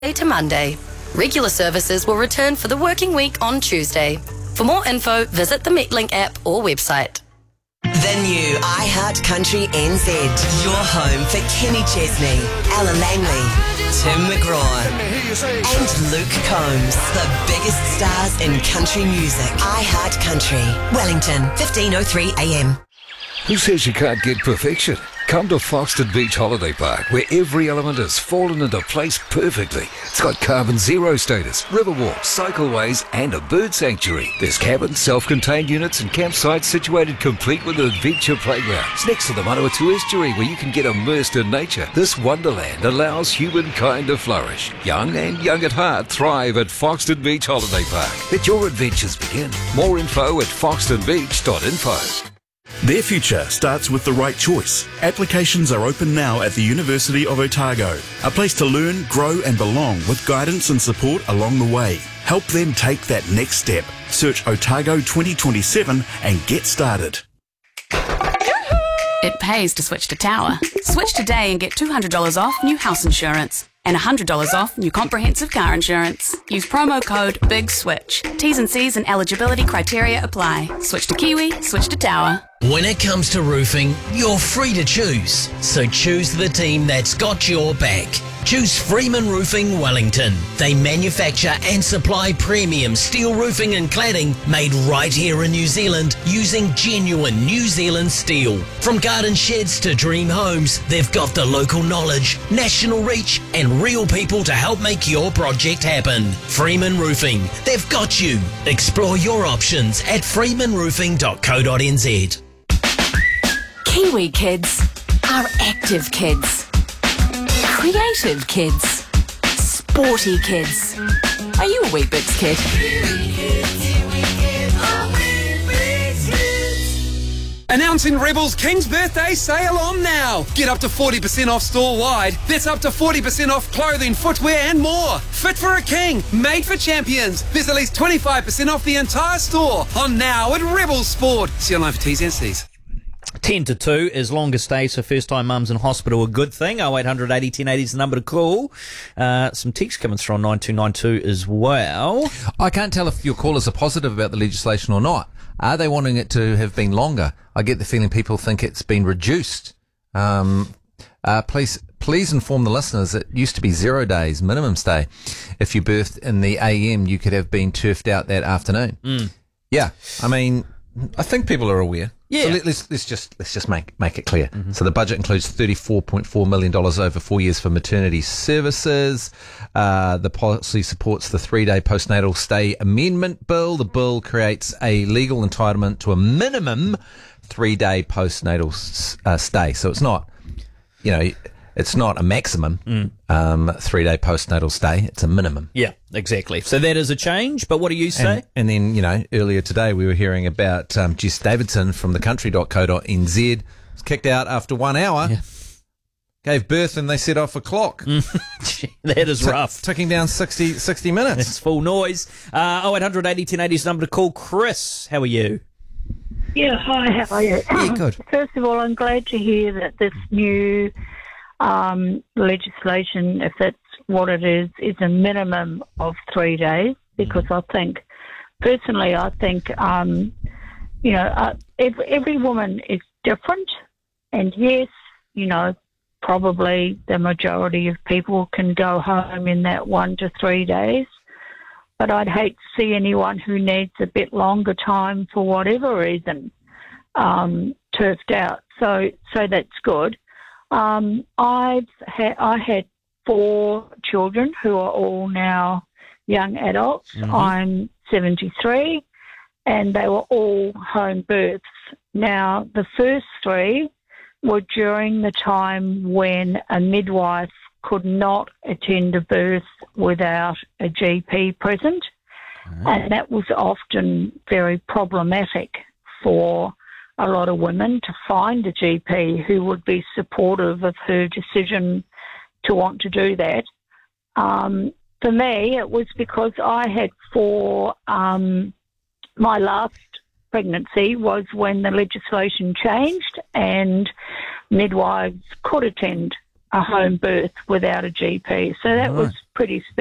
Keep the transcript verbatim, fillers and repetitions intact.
to Monday. Regular services will return for the working week on Tuesday. For more info, visit the Metlink app or website. The new iHeart Country N Z. Your home for Kenny Chesney, Ella Langley, Tim McGraw, and Luke Combs. The biggest stars in country music. iHeart Country. Wellington, fifteen oh three a m. Who says you can't get perfection? Come to Foxton Beach Holiday Park, where every element has fallen into place perfectly. It's got carbon zero status, riverwalks, cycleways, and a bird sanctuary. There's cabins, self-contained units, and campsites situated complete with adventure playgrounds next to the Manawatu Estuary, where you can get immersed in nature. This wonderland allows humankind to flourish. Young and young at heart thrive at Foxton Beach Holiday Park. Let your adventures begin. More info at foxton beach dot info. Their future starts with the right choice. Applications are open now at the University of Otago, a place to learn, grow and belong with guidance and support along the way. Help them take that next step. Search Otago twenty twenty-seven and get started. It pays to switch to Tower. Switch today and get two hundred dollars off new house insurance and one hundred dollars off new comprehensive car insurance. Use promo code BIGSWITCH. T's and C's and eligibility criteria apply. Switch to Kiwi, switch to Tower. When it comes to roofing, you're free to choose. So choose the team that's got your back. Choose Freeman Roofing Wellington. They manufacture and supply premium steel roofing and cladding made right here in New Zealand using genuine New Zealand steel. From garden sheds to dream homes, they've got the local knowledge, national reach and real people to help make your project happen. Freeman Roofing, they've got you. Explore your options at freeman roofing dot co dot n z. Kiwi kids are active kids. Creative kids. Sporty kids. Are you a Weet-Bix kid? Announcing Rebel's King's Birthday sale on now. Get up to forty percent off store-wide. That's up to forty percent off clothing, footwear and more. Fit for a king, made for champions. There's at least twenty-five percent off the entire store on now at Rebel Sport. See online for T's and C's. ten to two is longer stays for first-time mums in hospital, a good thing. oh eight hundred eighty ten eighty is the number to call. Uh, some text coming through on nine two nine two as well. I can't tell if your callers are positive about the legislation or not. Are they wanting it to have been longer? I get the feeling people think it's been reduced. Um, uh, please, please inform the listeners it used to be zero days minimum stay. If you birthed in the A M, you could have been turfed out that afternoon. Mm. Yeah, I mean, I think people are aware. Yeah. So let, let's let's just let's just make make it clear. Mm-hmm. So the budget includes thirty-four point four million dollars over four years for maternity services. Uh, the policy supports the three-day postnatal stay amendment bill. The bill creates a legal entitlement to a minimum three-day postnatal uh, stay. So it's not, you know, it's not a maximum mm. um, three-day postnatal stay. It's a minimum. Yeah, exactly. So that is a change, but what do you say? And, and then, you know, earlier today we were hearing about um, Jess Davidson from the country dot co dot n z was kicked out after one hour, yeah. gave birth and they set off a clock. That is T- rough. Ticking down sixty, sixty minutes. It's full noise. Uh, oh eight hundred eighty ten eighty is the number to call. Chris, how are you? Yeah, hi, how are you? Yeah, good. First of all, I'm glad to hear that this new um, legislation, if that's what it is, is a minimum of three days because I think, personally, I think, um, you know, uh, every, every woman is different and yes, you know, probably the majority of people can go home in that one to three days. But I'd hate to see anyone who needs a bit longer time for whatever reason um, turfed out. So, so that's good. Um, I've had I had four children who are all now young adults. Mm-hmm. I'm seventy-three, and they were all home births. Now, the first three were during the time when a midwife could not attend a birth without a G P present, mm-hmm. and that was often very problematic for a lot of women to find a G P who would be supportive of her decision to want to do that. Um, for me, it was because I had four, um, my last pregnancy was when the legislation changed and midwives could attend a home birth without a G P. So that Right. was pretty